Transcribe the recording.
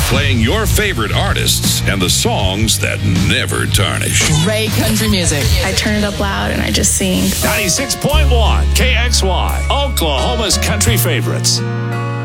playing your favorite artists and the songs that never tarnish. Ray Country Music. I turn it up loud and I just sing. 96.1 KXY, Oklahoma's country favorites.